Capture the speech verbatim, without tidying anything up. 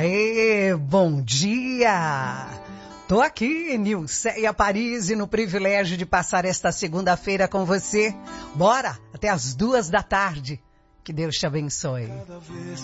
Aê, bom dia! Tô aqui, Nilceia Paris, no privilégio de passar esta segunda-feira com você. Bora, até as duas da tarde. Que Deus te abençoe.